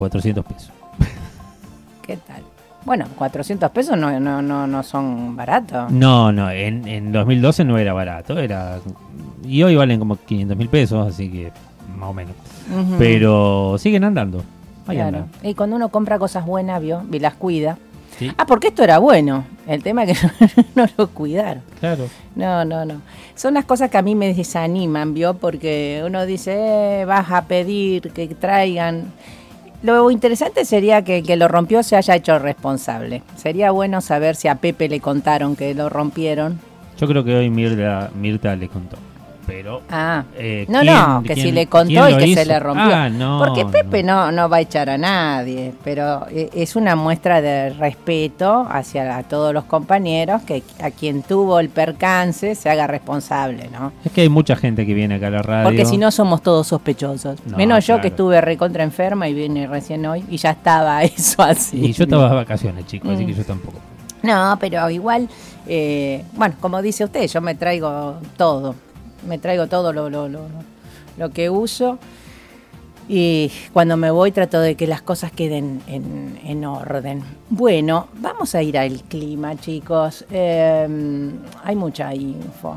400 pesos. ¿Qué tal? Bueno, 400 pesos no son baratos. No, en 2012 no era barato, y hoy valen como 500.000 pesos, así que más o menos. Uh-huh. Pero siguen andando. Ahí Claro. andan. Y cuando uno compra cosas buenas, vio, y las cuida. Sí. Porque esto era bueno. El tema es que no lo cuidaron. Claro. No. Son las cosas que a mí me desaniman, vio, porque uno dice, vas a pedir que traigan. Lo interesante sería que el que lo rompió se haya hecho responsable. Sería bueno saber si a Pepe le contaron que lo rompieron. Yo creo que hoy Mirta le contó. Pero que si le contó y que hizo? se le rompió. No, porque Pepe no va a echar a nadie, pero es una muestra de respeto hacia a todos los compañeros, que a quien tuvo el percance se haga responsable, ¿no? Es que hay mucha gente que viene acá a la radio. Porque si no somos todos sospechosos. No, menos yo, claro, que estuve recontra enferma y vine recién hoy y ya estaba eso así. Y yo estaba de vacaciones, chicos, así que yo tampoco. No, pero igual, bueno, como dice usted, yo me traigo todo. Me traigo todo lo que uso, y cuando me voy trato de que las cosas queden en orden. Bueno, vamos a ir al clima, chicos. Hay mucha info.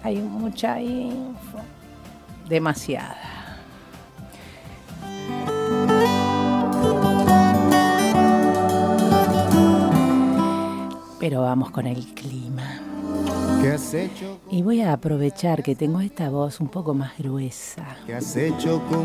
Demasiada. Pero vamos con el clima. ¿Qué has hecho? Y voy a aprovechar que tengo esta voz un poco más gruesa. ¿Qué has hecho con